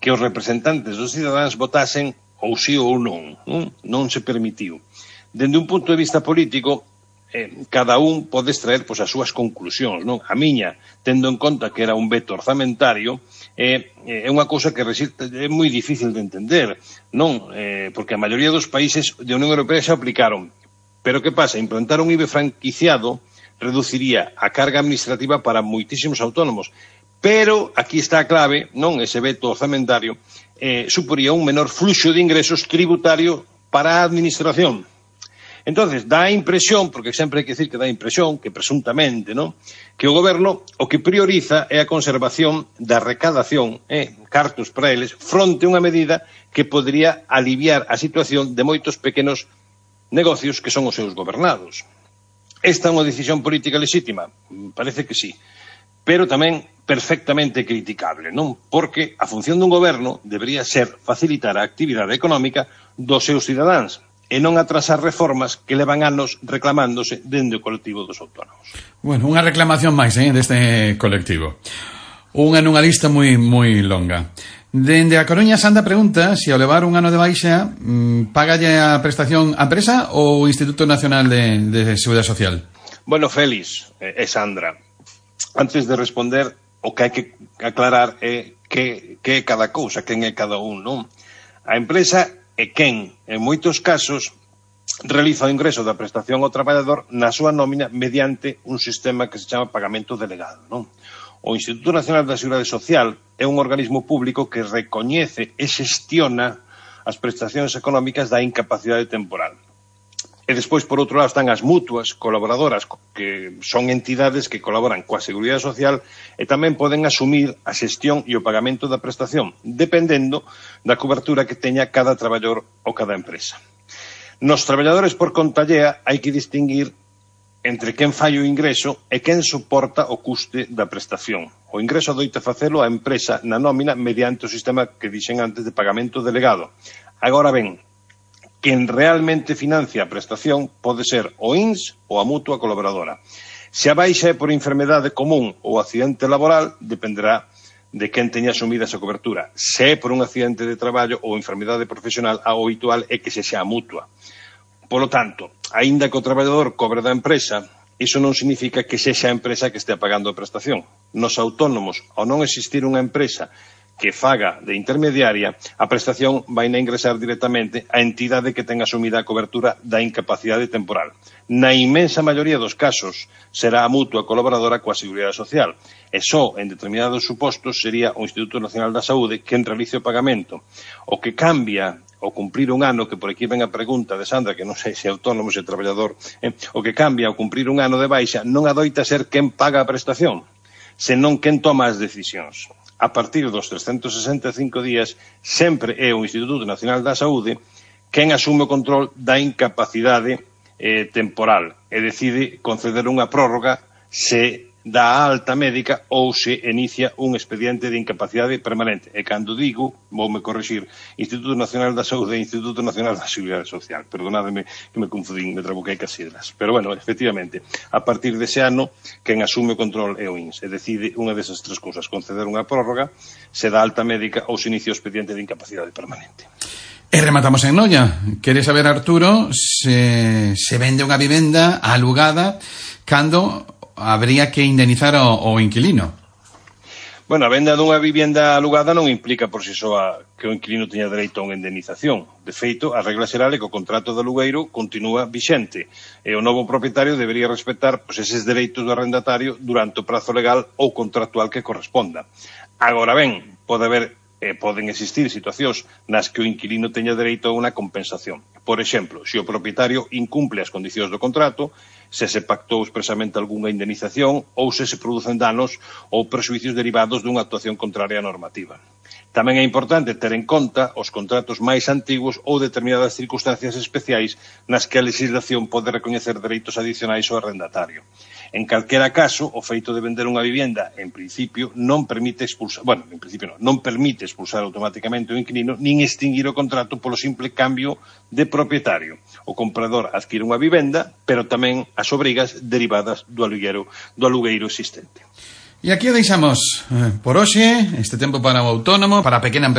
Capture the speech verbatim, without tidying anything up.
que os representantes dos cidadáns votasen ou sí ou non, non, non se permitiu. Dende un punto de vista político, eh, cada un pode extraer pois, as súas conclusións, non? A miña, tendo en conta que era un veto orzamentario, eh, é unha cousa que resulta, é moi difícil de entender, non? Eh, porque a maioría dos países da Unión Europea xa aplicaron. Pero que pasa? Implantar un I B E franquiciado reduciría a carga administrativa para moitísimos autónomos. Pero, aquí está a clave, non? Ese veto orzamentario, eh, suporía un menor fluxo de ingresos tributario para a administración. Entonces, dá a impresión, porque sempre hai que decir que dá a impresión, que presuntamente, non? Que o goberno o que prioriza é a conservación da recadación, eh, cartos para eles, fronte a unha medida que podría aliviar a situación de moitos pequenos negocios que son os seus gobernados. Esta é unha decisión política lexítima? Parece que sí. Pero tamén perfectamente criticable, non? Porque a función dun goberno debería ser facilitar a actividade económica dos seus cidadáns e non atrasar reformas que levan anos reclamándose dende o colectivo dos autónomos. Bueno, unha reclamación máis, eh, deste colectivo. Unha nunha lista moi moi longa. Dende a Coruña, Sandra pregunta se ao levar un ano de baixa mmm, pagalle a prestación a empresa ou o Instituto Nacional de, de Seguridade Social? Bueno, Félix e eh, Sandra, antes de responder, o que hai que aclarar é que, que é cada cousa, quen é cada un, non? A empresa é quen, en moitos casos, realiza o ingreso da prestación ao traballador na súa nómina mediante un sistema que se chama pagamento delegado, non? O Instituto Nacional da Seguridade Social é un organismo público que recoñece e xestiona as prestacións económicas da incapacidade temporal. E despois, por outro lado, están as mutuas colaboradoras, que son entidades que colaboran coa Seguridade Social e tamén poden asumir a xestión e o pagamento da prestación, dependendo da cobertura que teña cada traballador ou cada empresa. Nos traballadores por conta allea hai que distinguir entre quen fai o ingreso e quen soporta o custe da prestación. O ingreso adoita facelo a empresa na nómina mediante o sistema que dixen antes de pagamento delegado. Agora ben, quen realmente financia a prestación pode ser o I N S ou a mutua colaboradora. Se a baixa é por enfermedade común ou accidente laboral, dependerá de quen teña asumida esa cobertura. Se é por un accidente de traballo ou enfermedade profesional, a habitual é que se xa a mutua. Polo tanto, aínda que o traballador cobre da empresa, iso non significa que sexa a empresa que estea pagando a prestación. Nos autónomos, ao non existir unha empresa que faga de intermediaria, a prestación vai a ingresar directamente á entidade que ten asumida a cobertura da incapacidade temporal. Na inmensa maioría dos casos, será a mutua colaboradora coa Seguridade Social, e só en determinados supostos sería o Instituto Nacional da Saúde quen realice o pagamento. O que cambia ao cumprir un ano, que por aquí ven a pregunta de Sandra, que non sei se é autónomo, se é traballador, eh, o que cambia ao cumprir un ano de baixa non adoita ser quen paga a prestación, senón quen toma as decisións. A partir dos trescentos sesenta e cinco días, sempre é o Instituto Nacional da Saúde quen asume o control da incapacidade eh, temporal e decide conceder unha prórroga se dá alta médica ou se inicia un expediente de incapacidade permanente. E cando digo, voume corrixir, Instituto Nacional da Saúde e Instituto Nacional da Seguridade Social. Perdonádeme que me confundín, me trabuquei cas siglas. Pero, bueno, efectivamente, a partir dese ano, quen asume o control é o I N S. E decide unha desas tres cousas, conceder unha prórroga, se dá alta médica ou se inicia o expediente de incapacidade permanente. E rematamos en Noia. Quere saber, Arturo, se, se vende unha vivenda alugada cando habría que indemnizar o, o inquilino. Bueno, a venda dunha vivienda alugada non implica por si soa que o inquilino teña dereito a unha indemnización. De feito, a regla xeral é que o contrato de alugueiro continúa vixente e o novo propietario debería respetar pois, eses dereitos do arrendatario durante o prazo legal ou contractual que corresponda. Agora ben, pode haber eh, poden existir situacións nas que o inquilino teña dereito a unha compensación. Por exemplo, se o propietario incumple as condicións do contrato, se se pactou expresamente algunha indemnización ou se se producen danos ou prexuicios derivados dunha actuación contraria á normativa. Tamén é importante ter en conta os contratos máis antigos ou determinadas circunstancias especiais nas que a legislación pode recoñecer dereitos adicionais ao arrendatario. En calquera caso, o feito de vender unha vivenda, en principio, non permite expulsar, bueno, en principio non, non permite expulsar automáticamente o inquilino nin extinguir o contrato polo simple cambio de propietario. O comprador adquire unha vivenda, pero tamén as obrigas derivadas do alugueiro, do alugueiro existente. E aquí o deixamos eh, por hoxe, este tempo para o autónomo, para a pequena empresa.